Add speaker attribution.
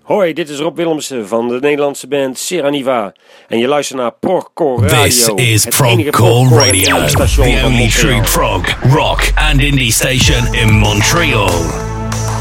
Speaker 1: Hoi, dit is Rob Willemsen van de Nederlandse band Seraniva. En je luistert naar Progcore Radio.
Speaker 2: This is Progcore Radio, the only true prog, rock and indie station in Montreal.